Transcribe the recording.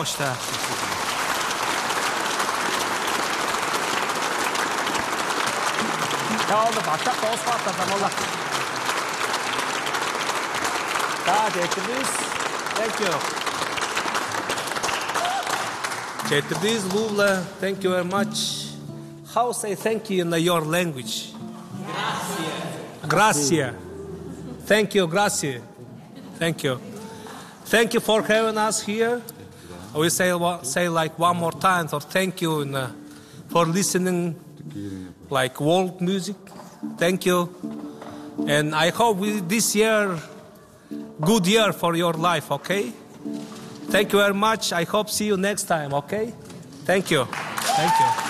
bağışla. Sağ olun. Başak da Osmanlı'dan Allah. Thank you. Getirdiğiniz Lula, thank you very much. How say thank you in your language? Grazie. Thank you, grazie. Thank you. Thank you for having us here. We say like one more time, or thank you for listening like world music. Thank you. And I hope this year, good year for your life, okay? Thank you very much. I hope see you next time, okay? Thank you. Thank you.